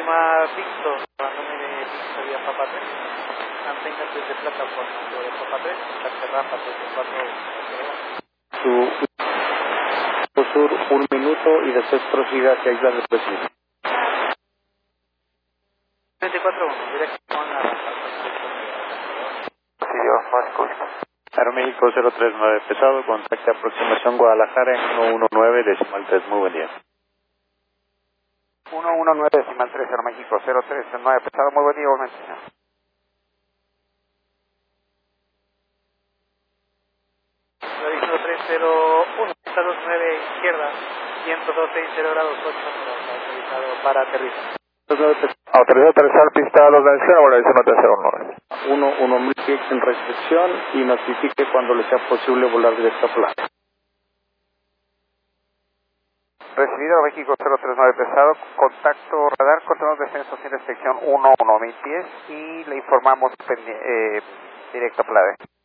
Lima Victor, número de Victor vía Papa 3, manténgase desde plataforma de Papa 3, hasta Rafa 34. Sur 1 minuto y después prosiga hacia Islas del Pacífico. 34-1, dirección a la Aeroméxico 039 pesado, contacte aproximación Guadalajara en 119 decimal 3, muy buen día. 119 decimal 3, Aeroméxico 039 pesado, muy buen día, igualmente, señor. Aviso 301, está 29 izquierda, 102.60 grados 8, autorizado para aterrizar. Autorizado a aterrizar pista 290, ahora dice 309. 1 en recepción y notifique cuando le sea posible volar directo a Playa. Recibido México 039 pesado, contacto radar, control descenso sin restricción 11 mis pies y le informamos directo a Playa.